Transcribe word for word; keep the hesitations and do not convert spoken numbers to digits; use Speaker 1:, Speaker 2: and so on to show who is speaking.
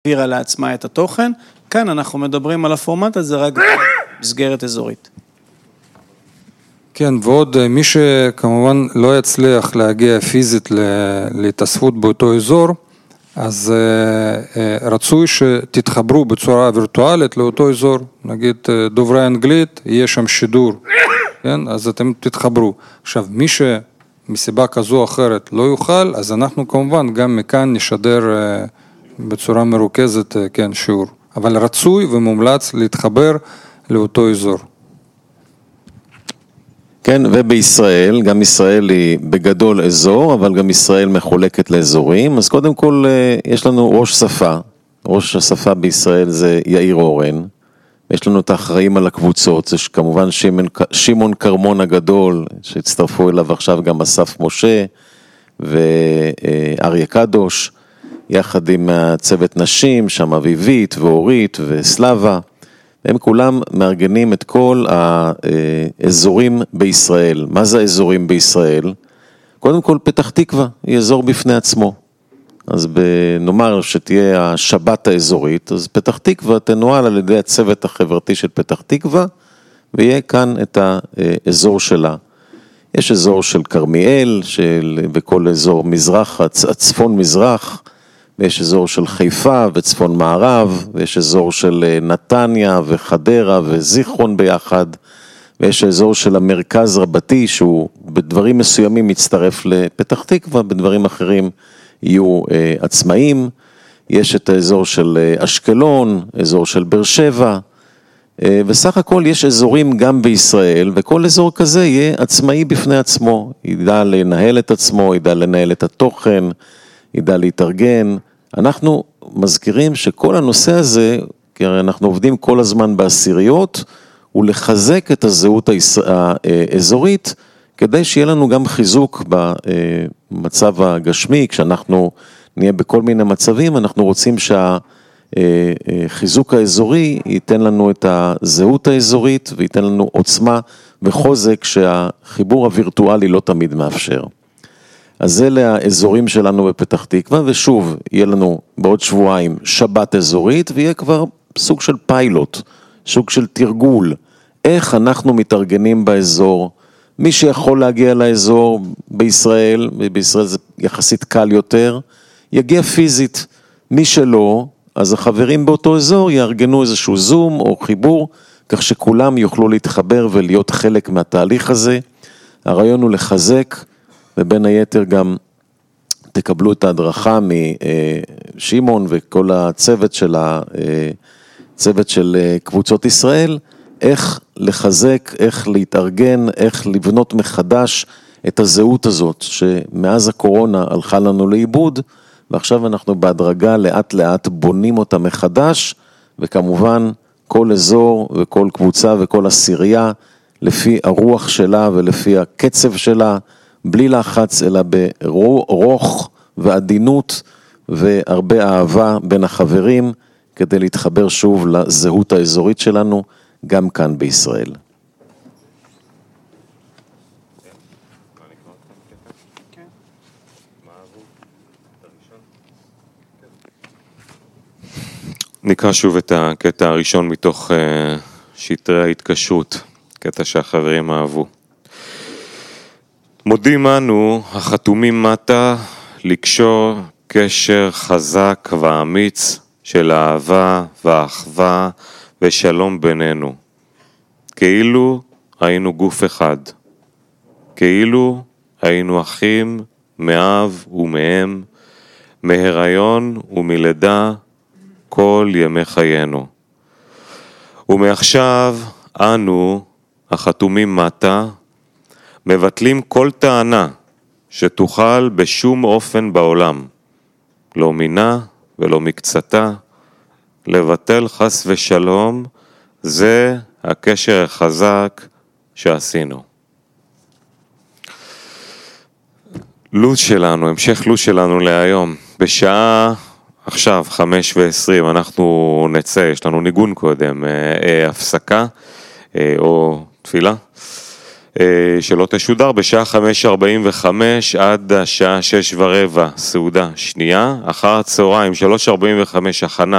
Speaker 1: העבירה לעצמה את התוכן, כאן אנחנו מדברים על הפורמט הזה רק במסגרת אזורית.
Speaker 2: כן, ועוד מי שכמובן לא יצליח להגיע פיזית להתאספות באותו אזור, אז רצוי שתתחברו בצורה וירטואלית לאותו אזור, נגיד דוברי אנגלית, יהיה שם שידור, כן? אז אתם תתחברו. עכשיו, מי שמסיבה כזו או אחרת לא יוכל, אז אנחנו כמובן גם מכאן נשדר בצורה מרוכזת, כן, שיעור. אבל רצוי ומומלץ להתחבר לאותו אזור.
Speaker 3: כן, ובישראל, גם ישראל היא בגדול אזור, אבל גם ישראל מחולקת לאזורים, אז קודם כל יש לנו ראש שפה, ראש השפה בישראל זה יאיר אורן, יש לנו את האחראים על הקבוצות, זה כמובן שמעון, שמעון קרמון הגדול, שהצטרפו אליו עכשיו גם אסף משה ואריה קדוש, יחד עם הצוות נשים, שם אביבית ואורית וסלבה, הם כולם מארגנים את כל האזורים בישראל. מה זה האזורים בישראל? קודם כל פתח תקווה, היא אזור בפני עצמו. אז נאמר שתהיה השבת האזורית, אז פתח תקווה תנוהל על ידי הצוות החברתי של פתח תקווה, ויהיה כאן את האזור שלה. יש אזור של קרמיאל, של, בכל אזור מזרח, הצפון מזרח, ויש אזור של חיפה וצפון מערב, ויש אזור של נתניה וחדרה וזיכרון ביחד, ויש אזור של המרכז רבתי, שהוא בדברים מסוימים מצטרף לפתח תקווה, בדברים אחרים יהיו אה, עצמאים, יש את האזור של אשקלון, אזור של באר שבע, אה, וסך הכל יש אזורים גם בישראל, וכל אזור כזה יהיה עצמאי בפני עצמו, ידע לנהל את עצמו, ידע לנהל את התוכן, ידע להתארגן. אנחנו מזכירים שכל הנושא הזה, כי אנחנו עובדים כל הזמן בעשיריות, הוא לחזק את הזהות האזורית, כדי שיהיה לנו גם חיזוק במצב הגשמי, כשאנחנו נהיה בכל מיני מצבים, אנחנו רוצים שהחיזוק האזורי ייתן לנו את הזהות האזורית, וייתן לנו עוצמה וחוזק שהחיבור הווירטואלי לא תמיד מאפשר. אז אלה האזורים שלנו בפתח תקווה, ושוב, יהיה לנו בעוד שבועיים שבת אזורית, ויהיה כבר סוג של פיילוט, סוג של תרגול, איך אנחנו מתארגנים באזור, מי שיכול להגיע לאזור בישראל, בישראל זה יחסית קל יותר, יגיע פיזית, מי שלא, אז החברים באותו אזור יארגנו איזשהו זום או חיבור, כך שכולם יוכלו להתחבר ולהיות חלק מהתהליך הזה. הרעיון הוא לחזק, ובין היתר גם תקבלו את ההדרכה משמעון וכל הצוות של הצוות של קבוצות ישראל, איך לחזק, איך להתארגן, איך לבנות מחדש את הזהות הזאת, שמאז הקורונה הלכה לנו לאיבוד, ועכשיו אנחנו בהדרגה לאט לאט בונים אותה מחדש, וכמובן כל אזור וכל קבוצה וכל עשירייה, לפי הרוח שלה ולפי הקצב שלה, בלי לחץ, אלא ברוך ועדינות והרבה אהבה בין החברים, כדי להתחבר שוב לזהות האזורית שלנו, גם כאן בישראל.
Speaker 4: נקרא שוב את הקטע הראשון מתוך שטרי ההתקשרות, קטע שהחברים אהבו. מודים אנו החתומים מטה לקשור קשר חזק ואמיץ של אהבה ואחווה ושלום בינינו. כאילו היינו גוף אחד. כאילו היינו אחים מאב ומאם, מהיריון ומלידה כל ימי חיינו. ומעכשיו אנו החתומים מטה מבטלים כל טענה שתוכל בשום אופן בעולם, לא מינה ולא מקצתה, לבטל חס ושלום, זה הקשר החזק שעשינו. לו"ז שלנו, המשך לו"ז שלנו להיום, בשעה עכשיו חמש ועשרים אנחנו נצא, יש לנו ניגון קודם, אה, אה, הפסקה אה, או תפילה, שלא תשודר בשעה חמש ארבעים וחמש עד השעה שש ורבע, סעודה שנייה, אחר הצהריים שלוש ארבעים וחמש הכנה